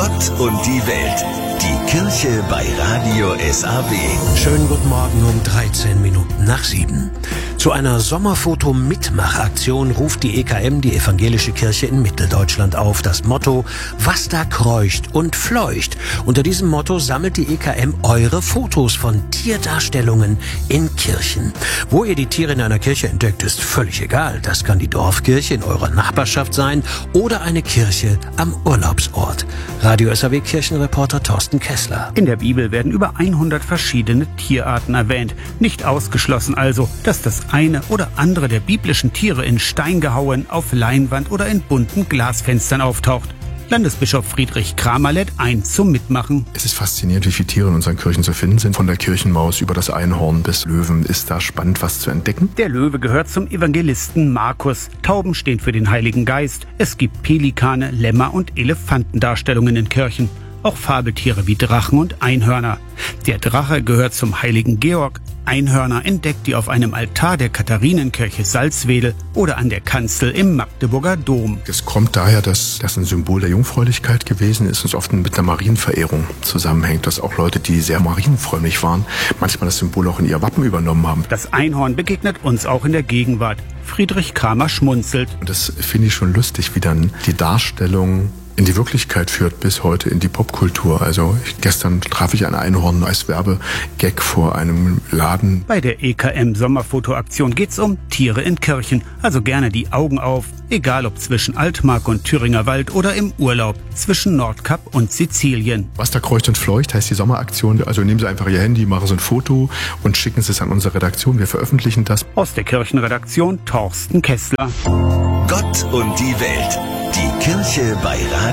Gott und die Welt. Die Kirche bei Radio SAW. Schönen guten Morgen um 7:13. Zu einer Sommerfoto-Mitmachaktion ruft die EKM, die Evangelische Kirche in Mitteldeutschland, auf. Das Motto: Was da kreucht und fleucht. Unter diesem Motto sammelt die EKM eure Fotos von Tierdarstellungen in Kirchen. Wo ihr die Tiere in einer Kirche entdeckt, ist völlig egal. Das kann die Dorfkirche in eurer Nachbarschaft sein oder eine Kirche am Urlaubsort. Radio SAW Kirchenreporter Thorsten Kessler. In der Bibel werden über 100 verschiedene Tierarten erwähnt. Nicht ausgeschlossen also, dass das eine oder andere der biblischen Tiere in Stein gehauen, auf Leinwand oder in bunten Glasfenstern auftaucht. Landesbischof Friedrich Kramer lädt ein zum Mitmachen. Es ist faszinierend, wie viele Tiere in unseren Kirchen zu finden sind. Von der Kirchenmaus über das Einhorn bis Löwen ist da spannend, was zu entdecken. Der Löwe gehört zum Evangelisten Markus. Tauben stehen für den Heiligen Geist. Es gibt Pelikane, Lämmer und Elefantendarstellungen in Kirchen. Auch Fabeltiere wie Drachen und Einhörner. Der Drache gehört zum Heiligen Georg. Einhörner entdeckt ihr auf einem Altar der Katharinenkirche Salzwedel oder an der Kanzel im Magdeburger Dom. Es kommt daher, dass das ein Symbol der Jungfräulichkeit gewesen ist und oft mit einer Marienverehrung zusammenhängt, dass auch Leute, die sehr marienfrömmig waren, manchmal das Symbol auch in ihr Wappen übernommen haben. Das Einhorn begegnet uns auch in der Gegenwart. Friedrich Kramer schmunzelt. Und das finde ich schon lustig, wie dann die Darstellung in die Wirklichkeit führt, bis heute in die Popkultur. Also gestern traf ich ein Einhorn als Werbegag vor einem Laden. Bei der EKM Sommerfotoaktion geht's um Tiere in Kirchen. Also gerne die Augen auf, egal ob zwischen Altmark und Thüringer Wald oder im Urlaub zwischen Nordkap und Sizilien. Was da kreucht und fleucht, heißt die Sommeraktion. Also nehmen Sie einfach Ihr Handy, machen Sie ein Foto und schicken Sie es an unsere Redaktion. Wir veröffentlichen das. Aus der Kirchenredaktion Thorsten Kessler. Gott und die Welt. Die Kirche bei Radio